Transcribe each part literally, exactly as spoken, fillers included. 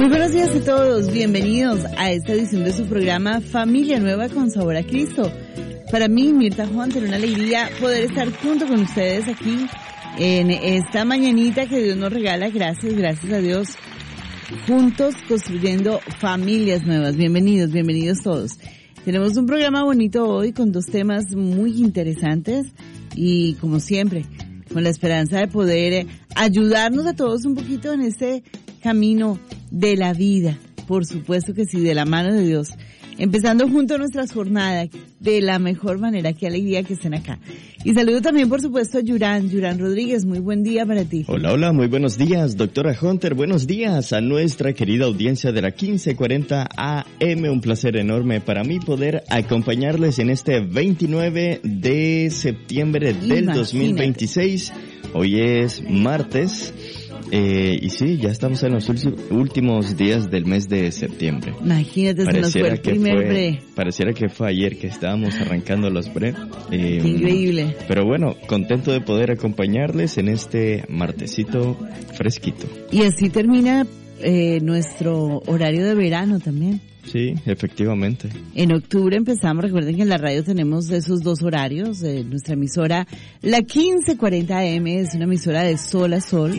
Muy buenos días a todos, bienvenidos a esta edición de su programa Familia Nueva con Sabor a Cristo. Para mí, Mirta Hunter, una alegría poder estar junto con ustedes aquí en esta mañanita que Dios nos regala. Gracias, gracias a Dios. Juntos construyendo familias nuevas. Bienvenidos, bienvenidos todos. Tenemos un programa bonito hoy con dos temas muy interesantes y, como siempre, con la esperanza de poder ayudarnos a todos un poquito en este camino de la vida. Por supuesto que sí, de la mano de Dios. Empezando junto a nuestras jornadas de la mejor manera. Qué alegría que estén acá. Y saludo también, por supuesto, a Yurán. Yurán Rodríguez, muy buen día para ti. Hola, hola, muy buenos días, doctora Hunter. Buenos días a nuestra querida audiencia de la quince cuarenta A M. Un placer enorme para mí poder acompañarles en este veintinueve de septiembre del Imagínate. dos mil veintiséis. Hoy es martes. Eh, y sí, ya estamos en los últimos días del mes de septiembre. Imagínate, se nos fue el primer fue, bre. Pareciera que fue ayer que estábamos arrancando los bre. Eh, Increíble. Pero bueno, contento de poder acompañarles en este martesito fresquito. Y así termina eh, nuestro horario de verano también. Sí, efectivamente. En octubre empezamos, recuerden que en la radio tenemos esos dos horarios, eh, nuestra emisora, la quince cuarenta A M, es una emisora de sol a sol,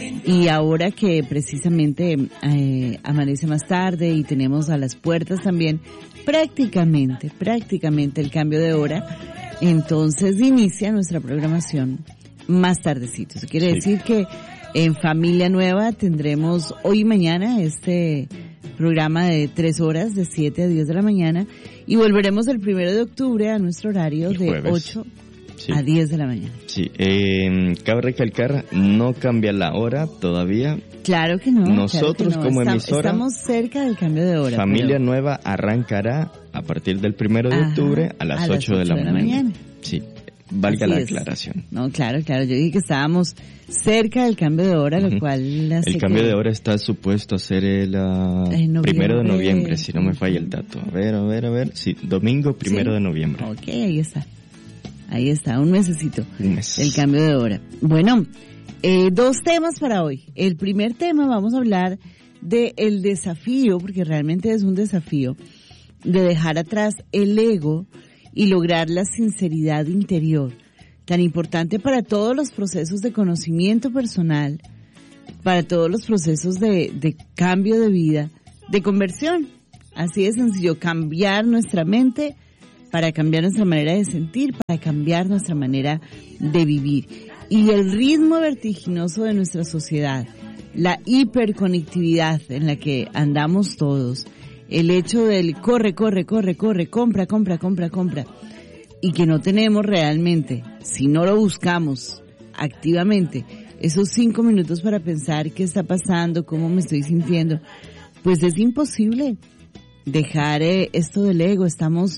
y ahora que precisamente eh, amanece más tarde y tenemos a las puertas también prácticamente, prácticamente el cambio de hora, entonces inicia nuestra programación más tardecito. Eso quiere sí. decir que en Familia Nueva tendremos hoy y mañana este programa de tres horas, de siete a diez de la mañana, y volveremos el primero de octubre a nuestro horario el de jueves. ocho sí. a diez de la mañana. Sí, eh, cabe recalcar, no cambia la hora todavía. Claro que no. Nosotros claro que no. como Está, emisora, estamos cerca del cambio de hora. Familia pero... Nueva arrancará a partir del primero de Ajá, octubre a las ocho de la mañana. mañana. Sí. Valga Así la es. aclaración. No, claro, claro. Yo dije que estábamos cerca del cambio de hora, lo uh-huh. cual... El cambio que... de hora está supuesto a ser el uh, primero de noviembre, si no me falla el dato. A ver, a ver, a ver. Sí, domingo primero ¿Sí? de noviembre. Ok, ahí está. Ahí está, un mesecito. Un mes. El cambio de hora. Bueno, eh, dos temas para hoy. El primer tema, vamos a hablar de el desafío, porque realmente es un desafío, de dejar atrás el ego y lograr la sinceridad interior, tan importante para todos los procesos de conocimiento personal, para todos los procesos de, de cambio de vida, de conversión. Así de sencillo, cambiar nuestra mente para cambiar nuestra manera de sentir, para cambiar nuestra manera de vivir. Y el ritmo vertiginoso de nuestra sociedad, la hiperconectividad en la que andamos todos, el hecho del corre, corre, corre, corre, compra, compra, compra, compra, y que no tenemos realmente, si no lo buscamos activamente, esos cinco minutos para pensar qué está pasando, cómo me estoy sintiendo, pues es imposible dejar eh, esto del ego. Estamos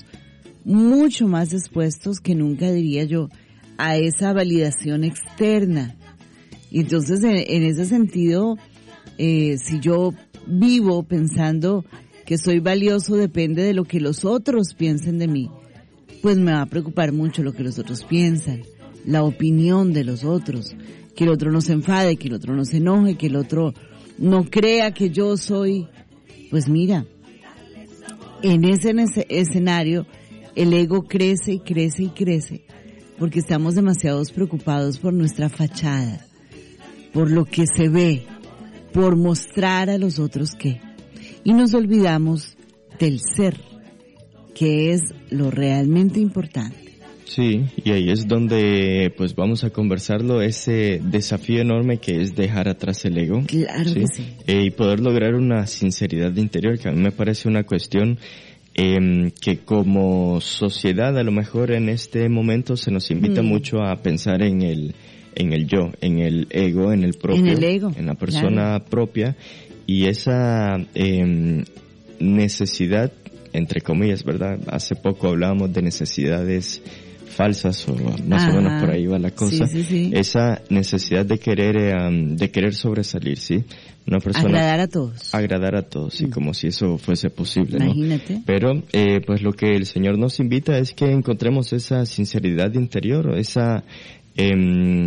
mucho más expuestos que nunca, diría yo, a esa validación externa. Y entonces, en, en ese sentido, eh, si yo vivo pensando que soy valioso depende de lo que los otros piensen de mí, pues me va a preocupar mucho lo que los otros piensan, la opinión de los otros, que el otro no se enfade, que el otro no se enoje, que el otro no crea que yo soy. Pues mira, en ese, en ese escenario el ego crece y crece y crece, porque estamos demasiado preocupados por nuestra fachada, por lo que se ve, por mostrar a los otros qué. Y nos olvidamos del ser, que es lo realmente importante. Sí, y ahí es donde pues vamos a conversarlo, ese desafío enorme que es dejar atrás el ego. Claro ¿sí? que sí. Eh, y poder lograr una sinceridad interior, que a mí me parece una cuestión eh, que como sociedad a lo mejor en este momento se nos invita mm. mucho a pensar en el en el yo, en el ego, en el propio, en el ego, en la persona claro. propia. Y esa eh, necesidad, entre comillas, ¿verdad? Hace poco hablábamos de necesidades falsas, o más Ajá. o menos por ahí va la cosa. Sí, sí, sí. Esa necesidad de querer, um, de querer sobresalir, ¿sí? Una persona. Agradar a todos. Agradar a todos, sí, mm. como si eso fuese posible, Imagínate. ¿no? Pero, eh, pues lo que el Señor nos invita es que encontremos esa sinceridad interior, esa Eh,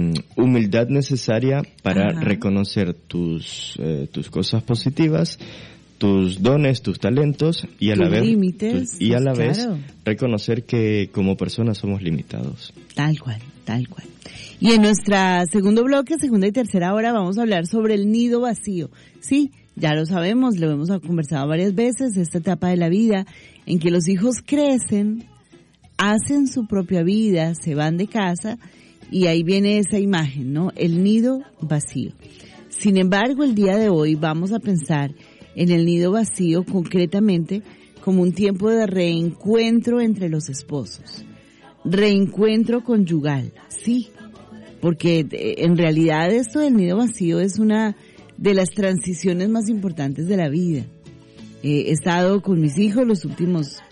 humildad necesaria para Ajá. reconocer tus eh, tus cosas positivas, tus dones, tus talentos y a tus la vez límites, tus, y a la pues, vez claro. reconocer que como personas somos limitados. Tal cual, tal cual. Y en nuestra segundo bloque, segunda y tercera hora, vamos a hablar sobre el nido vacío. Sí, ya lo sabemos, lo hemos conversado varias veces, esta etapa de la vida en que los hijos crecen, hacen su propia vida, se van de casa y ahí viene esa imagen, ¿no? El nido vacío. Sin embargo, el día de hoy vamos a pensar en el nido vacío concretamente como un tiempo de reencuentro entre los esposos. Reencuentro conyugal, sí, porque en realidad esto del nido vacío es una de las transiciones más importantes de la vida. Eh, he estado con mis hijos los últimos,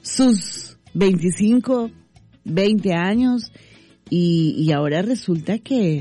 sus veinticinco, veinte años y, y ahora resulta que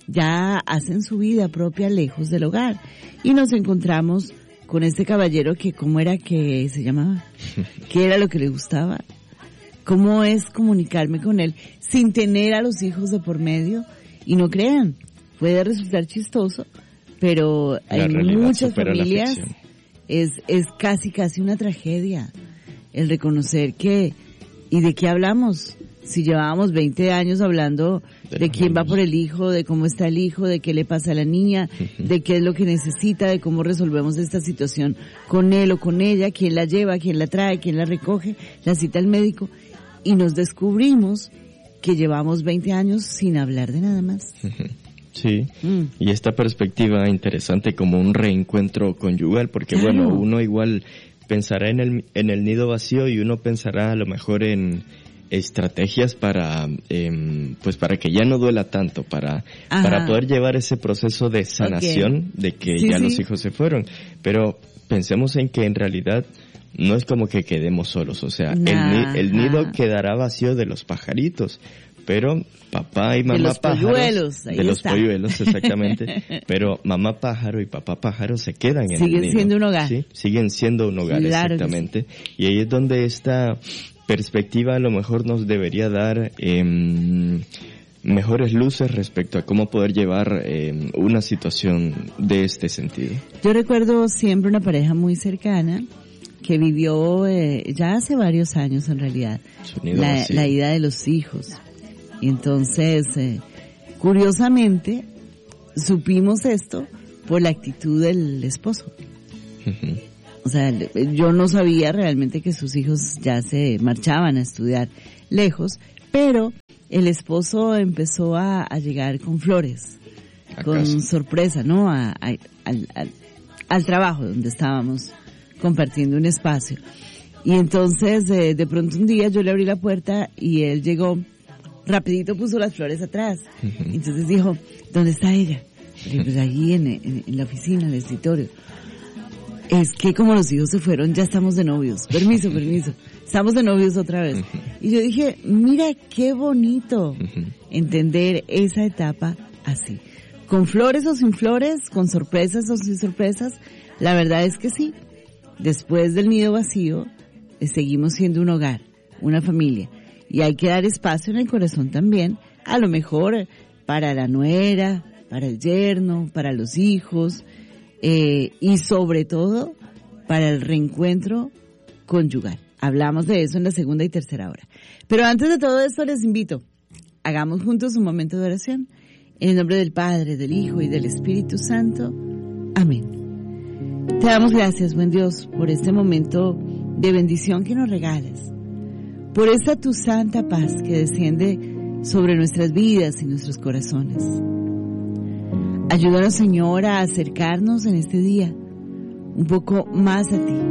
ya hacen su vida propia lejos del hogar y nos encontramos con este caballero que, ¿cómo era que se llamaba? ¿Qué era lo que le gustaba? ¿Cómo es comunicarme con él sin tener a los hijos de por medio? Y no crean, puede resultar chistoso, pero en muchas familias es, es casi casi una tragedia el reconocer que, ¿y de qué hablamos? Si llevábamos veinte años hablando de, de quién va por el hijo, de cómo está el hijo, de qué le pasa a la niña, uh-huh. de qué es lo que necesita, de cómo resolvemos esta situación con él o con ella, quién la lleva, quién la trae, quién la recoge, la cita al médico, y nos descubrimos que llevamos veinte años sin hablar de nada más. Uh-huh. Sí, mm. y esta perspectiva interesante como un reencuentro conyugal, porque claro. bueno, uno igual pensará en el, en el nido vacío y uno pensará a lo mejor en estrategias para, eh, pues para que ya no duela tanto, para, Ajá. para poder llevar ese proceso de sanación okay. de que sí, ya sí. los hijos se fueron. Pero pensemos en que en realidad no es como que quedemos solos, o sea, nah. el, el nido quedará vacío de los pajaritos, pero papá y mamá de los pájaros, polluelos, ahí de los está. polluelos exactamente, pero mamá pájaro y papá pájaro se quedan en siguen el nido. Siguen siendo un hogar. ¿Sí? Siguen siendo un hogar, claro exactamente. Sí. Y ahí es donde esta perspectiva a lo mejor nos debería dar eh, mejores luces respecto a cómo poder llevar eh, una situación de este sentido. Yo recuerdo siempre una pareja muy cercana que vivió eh, ya hace varios años en realidad la, la ida de los hijos. Y entonces, eh, curiosamente, supimos esto por la actitud del esposo. Uh-huh. O sea, yo no sabía realmente que sus hijos ya se marchaban a estudiar lejos, pero el esposo empezó a, a llegar con flores, a con casa. Sorpresa, ¿no? A, a, al, al, al trabajo donde estábamos compartiendo un espacio. Y entonces, eh, de pronto un día yo le abrí la puerta y él llegó, rapidito puso las flores atrás. Uh-huh. Entonces dijo, ¿dónde está ella? Y pues allí en, en, en la oficina, en el escritorio. Es que como los hijos se fueron, ya estamos de novios. Permiso, permiso. Estamos de novios otra vez. Uh-huh. Y yo dije, mira qué bonito uh-huh. entender esa etapa así. Con flores o sin flores, con sorpresas o sin sorpresas, la verdad es que sí. Después del nido vacío, eh, seguimos siendo un hogar, una familia. Y hay que dar espacio en el corazón también, a lo mejor para la nuera, para el yerno, para los hijos, eh, y sobre todo para el reencuentro conyugal. Hablamos de eso en la segunda y tercera hora. Pero antes de todo esto les invito, hagamos juntos un momento de oración. En el nombre del Padre, del Hijo y del Espíritu Santo. Amén. Te damos gracias, buen Dios, por este momento de bendición que nos regalas, por esta tu santa paz que desciende sobre nuestras vidas y nuestros corazones. Ayúdanos, Señor, a acercarnos en este día un poco más a ti,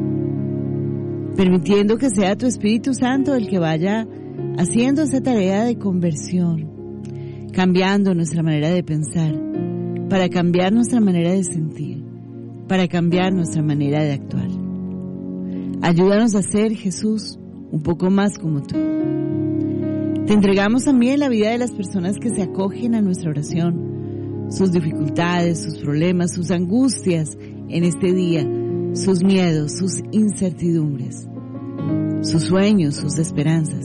permitiendo que sea tu Espíritu Santo el que vaya haciendo esa tarea de conversión, cambiando nuestra manera de pensar, para cambiar nuestra manera de sentir, para cambiar nuestra manera de actuar. Ayúdanos a ser, Jesús, un poco más como tú. Te entregamos también la vida de las personas que se acogen a nuestra oración, sus dificultades, sus problemas, sus angustias en este día, sus miedos, sus incertidumbres, sus sueños, sus esperanzas.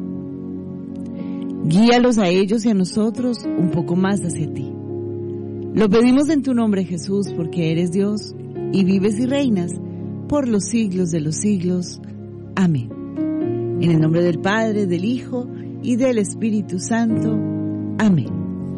Guíalos a ellos y a nosotros un poco más hacia ti. Lo pedimos en tu nombre, Jesús, porque eres Dios y vives y reinas por los siglos de los siglos. Amén. En el nombre del Padre, del Hijo y del Espíritu Santo. Amén.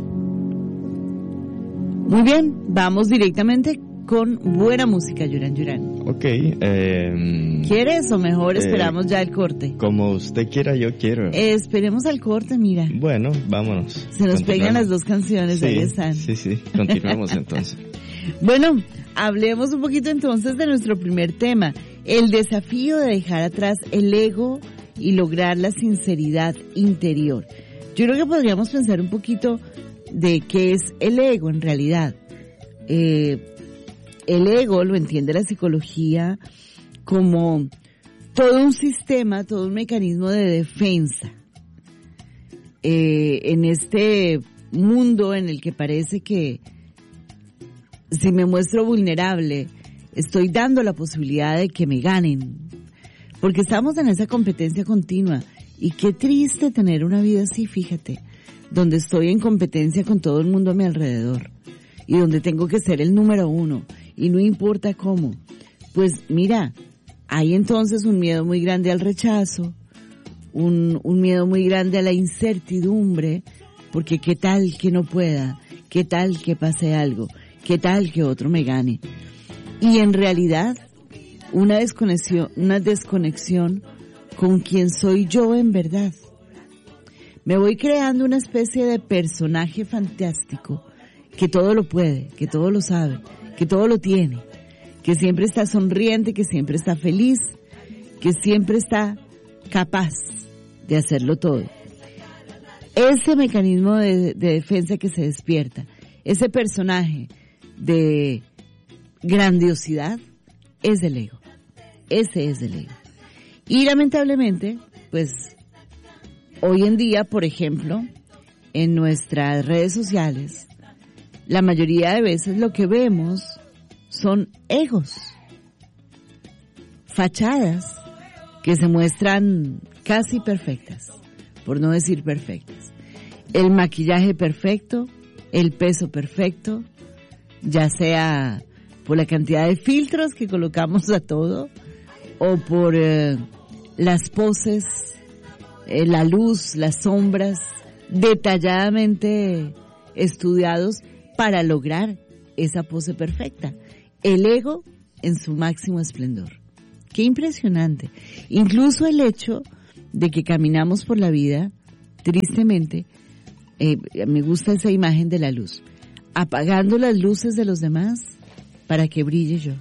Muy bien, vamos directamente con buena música, Yuran Yuran. Ok. Eh, ¿Quieres o mejor esperamos eh, ya el corte? Como usted quiera, yo quiero. Eh, esperemos al corte, mira. Bueno, vámonos. Se nos pegan las dos canciones, sí, ahí están. Sí, sí, continuamos entonces. Bueno, hablemos un poquito entonces de nuestro primer tema, el desafío de dejar atrás el ego y lograr la sinceridad interior. Yo creo que podríamos pensar un poquito de qué es el ego en realidad. Eh, el ego lo entiende la psicología como todo un sistema, todo un mecanismo de defensa. Eh, en este mundo en el que parece que si me muestro vulnerable, estoy dando la posibilidad de que me ganen. Porque estamos en esa competencia continua. Y qué triste tener una vida así, fíjate, donde estoy en competencia con todo el mundo a mi alrededor. Y donde tengo que ser el número uno. Y no importa cómo. Pues mira, hay entonces un miedo muy grande al rechazo. Un, un miedo muy grande a la incertidumbre. Porque qué tal que no pueda. Qué tal que pase algo. ¿Qué tal que otro me gane? Y en realidad, una desconexión, una desconexión con quien soy yo en verdad. Me voy creando una especie de personaje fantástico que todo lo puede, que todo lo sabe, que todo lo tiene, que siempre está sonriente, que siempre está feliz, que siempre está capaz de hacerlo todo. Ese mecanismo de, de defensa que se despierta, ese personaje de grandiosidad es el ego. Ese es el ego. Y lamentablemente, pues, hoy en día, por ejemplo, en nuestras redes sociales, la mayoría de veces lo que vemos son egos, fachadas que se muestran casi perfectas, por no decir perfectas. El maquillaje perfecto, el peso perfecto, ya sea por la cantidad de filtros que colocamos a todo, o por eh, las poses, eh, la luz, las sombras, detalladamente estudiados para lograr esa pose perfecta. El ego en su máximo esplendor. Qué impresionante. Incluso el hecho de que caminamos por la vida, tristemente, eh, me gusta esa imagen de la luz, apagando las luces de los demás para que brille yo.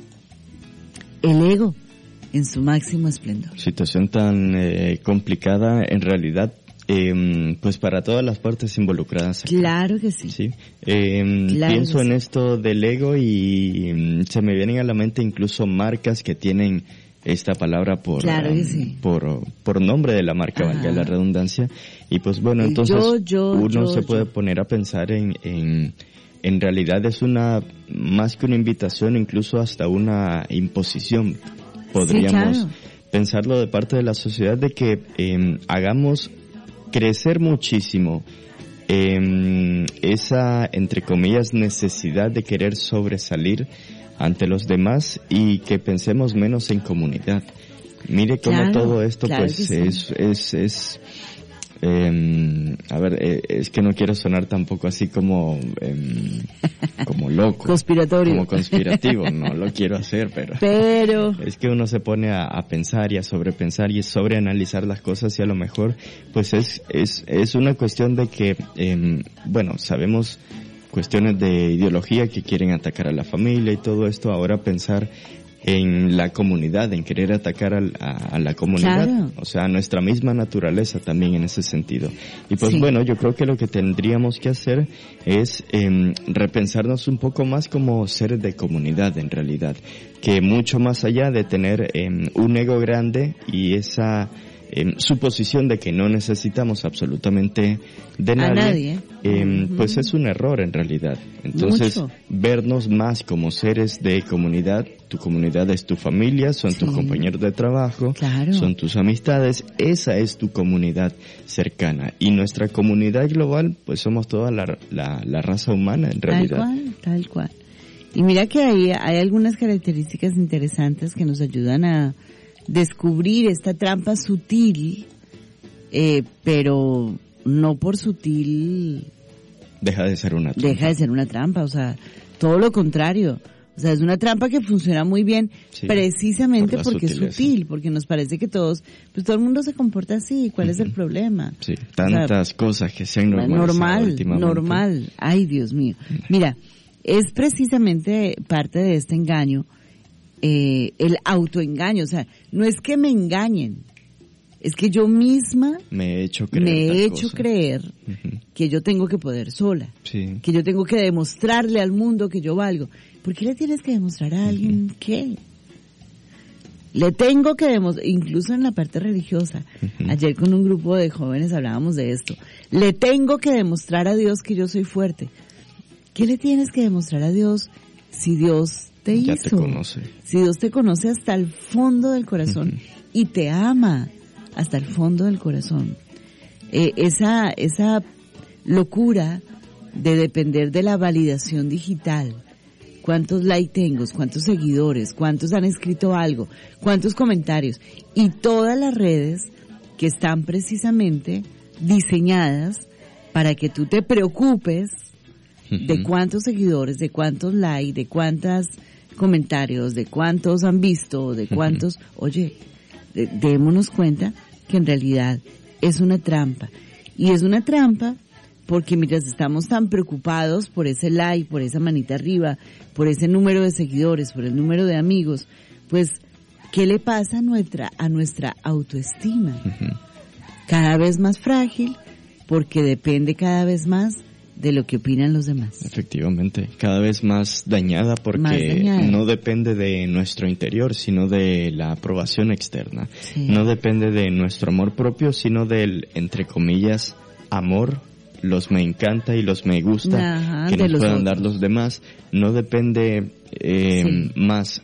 El ego en su máximo esplendor. Situación tan eh, complicada en realidad, eh, pues para todas las partes involucradas acá. Claro que sí. Sí. Eh, claro pienso que en sí. Esto del ego y mm, se me vienen a la mente incluso marcas que tienen esta palabra por claro que um, sí. por por nombre de la marca, valga la redundancia. Y pues bueno, entonces yo, yo, uno yo, se puede yo. poner a pensar en, en en realidad es una, más que una invitación, incluso hasta una imposición, podríamos sí, claro. pensarlo de parte de la sociedad, de que eh, hagamos crecer muchísimo eh, esa, entre comillas, necesidad de querer sobresalir ante los demás y que pensemos menos en comunidad. Mire cómo claro, todo esto claro pues sí. es, es, es Eh, a ver, eh, es que no quiero sonar tampoco así como eh, como loco, conspiratorio, como conspirativo, no lo quiero hacer, pero pero es que uno se pone a, a pensar y a sobrepensar y sobreanalizar las cosas y a lo mejor pues es es es una cuestión de que eh, bueno, sabemos cuestiones de ideología que quieren atacar a la familia y todo esto, ahora pensar en la comunidad, en querer atacar al, a, a la comunidad, claro. O sea, a nuestra misma naturaleza también en ese sentido. Y pues sí. bueno, yo creo que lo que tendríamos que hacer es eh, repensarnos un poco más como seres de comunidad en realidad, que mucho más allá de tener eh, un ego grande y esa eh, suposición de que no necesitamos absolutamente de nadie, nadie. Eh, Uh-huh. pues es un error en realidad. Entonces, Mucho. vernos más como seres de comunidad, tu comunidad es tu familia, son sí. tus compañeros de trabajo, claro. son tus amistades, esa es tu comunidad cercana. Y nuestra comunidad global, pues somos toda la, la, la raza humana en realidad. Tal cual, tal cual. Y mira que hay, hay algunas características interesantes que nos ayudan a descubrir esta trampa sutil, eh, pero no por sutil deja de ser una trampa. Deja de ser una trampa, o sea, todo lo contrario. O sea, es una trampa que funciona muy bien, sí, precisamente por porque sutileza. Es sutil, porque nos parece que todos, pues todo el mundo se comporta así, ¿cuál uh-huh. es el problema? Sí, tantas o sea, cosas que se han normalizado normal, últimamente. Normal, ay Dios mío. Mira, es precisamente parte de este engaño, eh, el autoengaño, o sea, no es que me engañen, es que yo misma me he hecho creer, me he hecho creer uh-huh. que yo tengo que poder sola, sí. que yo tengo que demostrarle al mundo que yo valgo. ¿Por qué le tienes que demostrar a alguien uh-huh. qué? Le tengo que demostrar, incluso en la parte religiosa. Uh-huh. Ayer con un grupo de jóvenes hablábamos de esto. Le tengo que demostrar a Dios que yo soy fuerte. ¿Qué le tienes que demostrar a Dios si Dios te ya hizo? Te conoce. Si Dios te conoce hasta el fondo del corazón uh-huh. y te ama hasta el fondo del corazón. Eh, esa, esa locura de depender de la validación digital. ¿Cuántos likes tengo? ¿Cuántos seguidores? ¿Cuántos han escrito algo? ¿Cuántos comentarios? Y todas las redes que están precisamente diseñadas para que tú te preocupes uh-huh. de cuántos seguidores, de cuántos likes, de cuántos comentarios, de cuántos han visto, de cuántos... Uh-huh. Oye, de, démonos cuenta que en realidad es una trampa. Y es una trampa porque mientras estamos tan preocupados por ese like, por esa manita arriba, por ese número de seguidores, por el número de amigos, pues, ¿qué le pasa a nuestra, a nuestra autoestima? Uh-huh. Cada vez más frágil, porque depende cada vez más de lo que opinan los demás. Efectivamente, cada vez más dañada porque más dañada. No depende de nuestro interior, sino de la aprobación externa. Sí. No depende de nuestro amor propio, sino del, entre comillas, amor, los me encanta y los me gusta Ajá, que nos puedan otros. Dar los demás. No depende eh, sí. más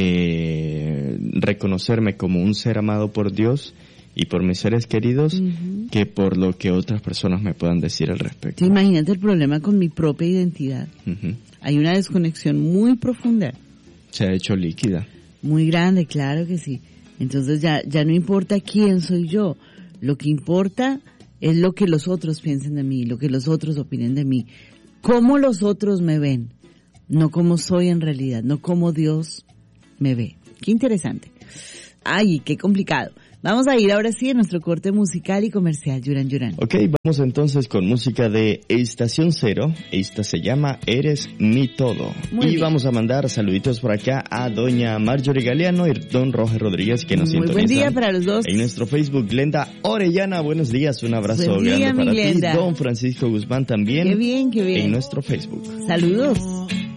de reconocerme como un ser amado por Dios y por mis seres queridos uh-huh. que por lo que otras personas me puedan decir al respecto. Sí, imagínate el problema con mi propia identidad. Uh-huh. Hay una desconexión muy profunda. Se ha hecho líquida. Muy grande, claro que sí. Entonces ya, ya no importa quién soy yo. Lo que importa es lo que los otros piensen de mí, lo que los otros opinen de mí. Cómo los otros me ven, no cómo soy en realidad, no cómo Dios me ve. Qué interesante. Ay, qué complicado. Vamos a ir ahora sí a nuestro corte musical y comercial, Yuran Yuran. Ok, vamos entonces con música de Estación Cero. Esta se llama Eres Mi Todo. Muy y bien. Vamos a mandar saluditos por acá a doña Marjorie Galeano y don Roger Rodríguez que nos sintonizan. Muy buen día para los dos. En nuestro Facebook, Glenda Orellana, buenos días, un abrazo buen día, grande para Glenda. ti. Don Francisco Guzmán también. Qué bien, qué bien. En nuestro Facebook. Saludos.